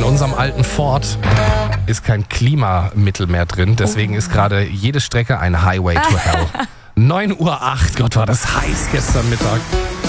In unserem alten Ford ist kein Klimamittel mehr drin. Deswegen ist gerade jede Strecke ein Highway to Hell. 9:08 Uhr. Gott, war das heiß gestern Mittag.